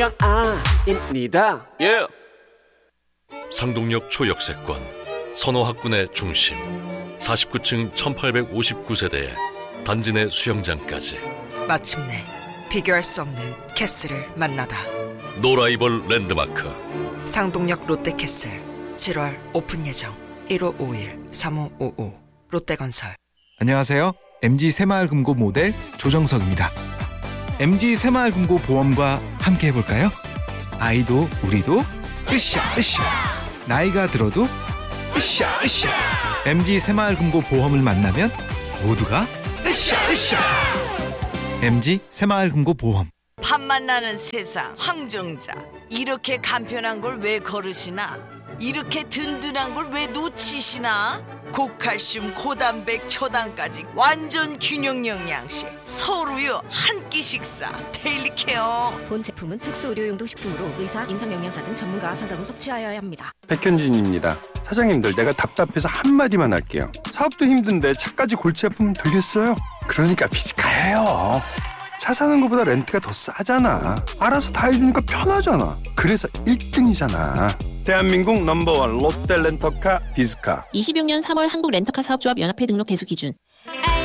김영아입니다. 예. 상동역 초역세권, 선호학군의 중심, 49층 1859세대에 단지 내 수영장까지. 마침내 비교할 수 없는 캐슬을 만나다. 노라이벌 랜드마크 상동역 롯데캐슬 7월 오픈 예정. 1551-3555 롯데건설. 안녕하세요. MG 새마을금고 모델 조정석입니다. MG 새마을금고 보험과 함께 해볼까요? 아이도 우리도 으쌰 으쌰, 나이가 들어도 으쌰 으쌰. MG 새마을금고 보험을 만나면 모두가 으쌰 으쌰. MG 새마을금고 보험. 밥 만나는 세상 황정자, 이렇게 간편한 걸 왜 거르시나? 이렇게 든든한 걸 왜 놓치시나? 고칼슘, 고단백, 초당까지 완전 균형 영양식 서울우유 한 끼 식사 데일리 케어. 본 제품은 특수 의료용도 식품으로 의사, 임상영양사 등 전문가 상담 후 섭취하여야 합니다. 백현진입니다. 사장님들, 내가 답답해서 한마디만 할게요. 사업도 힘든데 차까지 골치 아프면 되겠어요? 그러니까 비즈카예요. 차 사는 것보다 렌트가 더 싸잖아. 알아서 다 해주니까 편하잖아. 그래서 1등이잖아. 대한민국 넘버원 롯데 렌터카 비즈카. 26년 3월 한국 렌터카 사업조합 연합회 등록 개수 기준.